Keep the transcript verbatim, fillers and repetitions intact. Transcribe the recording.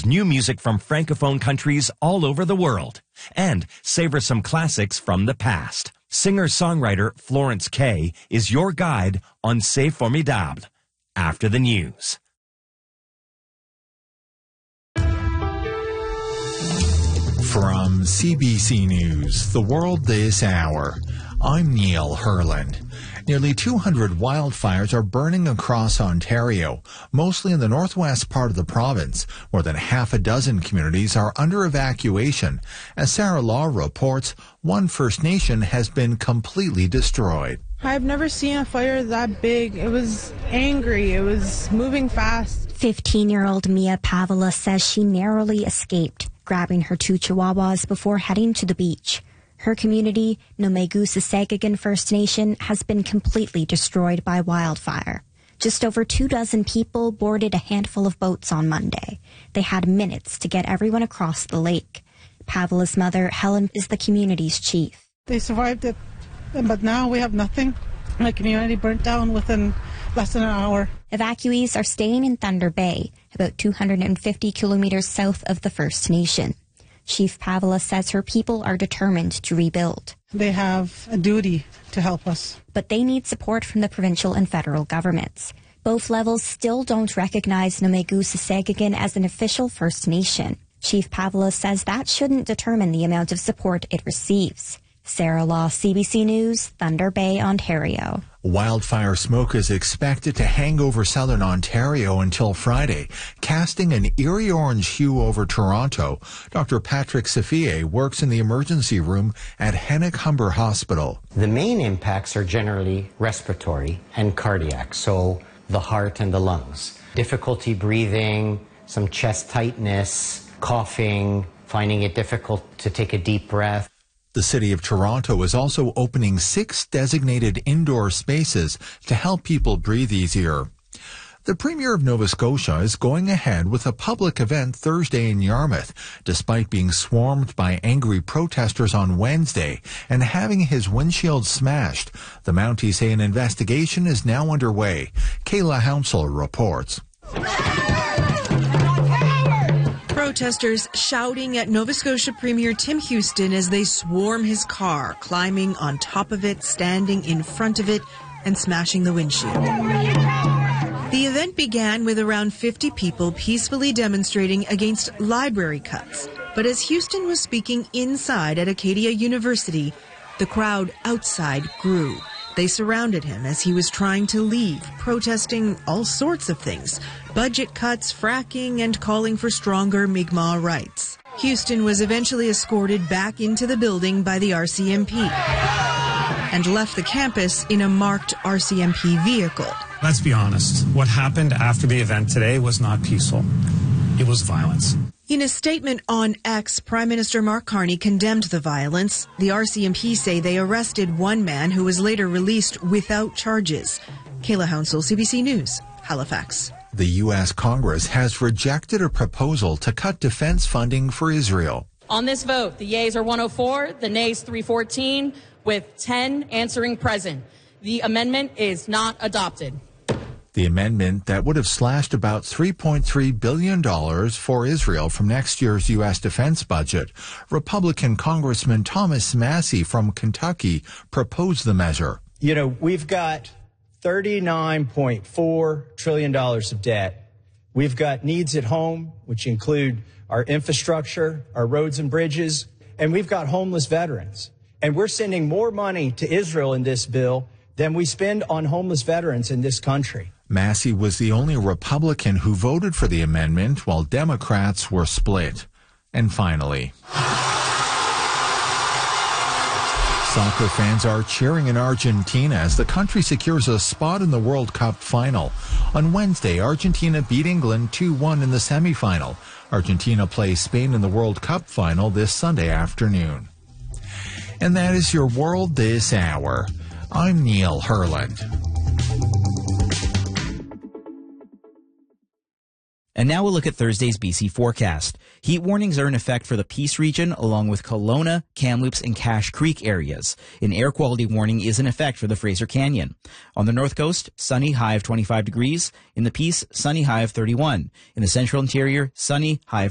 features new music from Francophone countries all over the world and savors some classics from the past. Singer-songwriter Florence Kay is your guide on C'est Formidable after the news. From C B C News, The World This Hour, I'm Neil Herland. Nearly two hundred wildfires are burning across Ontario, mostly in the northwest part of the province. More than half a dozen communities are under evacuation. As Sarah Law reports, one First Nation has been completely destroyed. I've never seen a fire that big. It was angry. It was moving fast. fifteen-year-old Mia Pavila says she narrowly escaped, grabbing her two chihuahuas before heading to the beach. Her community, Nomegu-Sisegagan First Nation, has been completely destroyed by wildfire. Just over two dozen people boarded a handful of boats on Monday. They had minutes to get everyone across the lake. Pavila's mother, Helen, is the community's chief. They survived it, but now we have nothing. My community burnt down within less than an hour. Evacuees are staying in Thunder Bay, about two hundred fifty kilometers south of the First Nation. Chief Pavila says her people are determined to rebuild. They have a duty to help us. But they need support from the provincial and federal governments. Both levels still don't recognize Nomegu-Sisegagan as an official First Nation. Chief Pavila says that shouldn't determine the amount of support it receives. Sarah Law, C B C News, Thunder Bay, Ontario. Wildfire smoke is expected to hang over southern Ontario until Friday, casting an eerie orange hue over Toronto. Doctor Patrick Safie works in the emergency room at Hennock Humber Hospital. The main impacts are generally respiratory and cardiac, so the heart and the lungs. Difficulty breathing, some chest tightness, coughing, finding it difficult to take a deep breath. The City of Toronto is also opening six designated indoor spaces to help people breathe easier. The Premier of Nova Scotia is going ahead with a public event Thursday in Yarmouth, despite being swarmed by angry protesters on Wednesday and having his windshield smashed. The Mounties say an investigation is now underway. Kayla Hounsell reports. Protesters shouting at Nova Scotia Premier Tim Houston as they swarm his car, climbing on top of it, standing in front of it, and smashing the windshield. The event began with around fifty people peacefully demonstrating against library cuts. But as Houston was speaking inside at Acadia University, the crowd outside grew. They surrounded him as he was trying to leave, protesting all sorts of things, budget cuts, fracking, and calling for stronger Mi'kmaq rights. Houston was eventually escorted back into the building by the R C M P and left the campus in a marked R C M P vehicle. Let's be honest. What happened after the event today was not peaceful. It was violence. In a statement on X, Prime Minister Mark Carney condemned the violence. The R C M P say they arrested one man who was later released without charges. Kayla Hounsell, C B C News, Halifax. The U S Congress has rejected a proposal to cut defense funding for Israel. On this vote, the yeas are one oh four, the nays three fourteen, with ten answering present. The amendment is not adopted. The amendment that would have slashed about three point three billion dollars for Israel from next year's U S defense budget. Republican Congressman Thomas Massey from Kentucky proposed the measure. You know, we've got thirty-nine point four trillion dollars of debt. We've got needs at home, which include our infrastructure, our roads and bridges, and we've got homeless veterans. And we're sending more money to Israel in this bill than we spend on homeless veterans in this country. Massey was the only Republican who voted for the amendment, while Democrats were split. And finally, soccer fans are cheering in Argentina as the country secures a spot in the World Cup final. On Wednesday, Argentina beat England two one in the semifinal. Argentina plays Spain in the World Cup final this Sunday afternoon. And that is your World This Hour. I'm Neil Herland. And now we'll look at Thursday's B C forecast. Heat warnings are in effect for the Peace region, along with Kelowna, Kamloops, and Cache Creek areas. An air quality warning is in effect for the Fraser Canyon. On the North Coast, sunny, high of twenty-five degrees. In the Peace, sunny, high of thirty-one. In the Central Interior, sunny, high of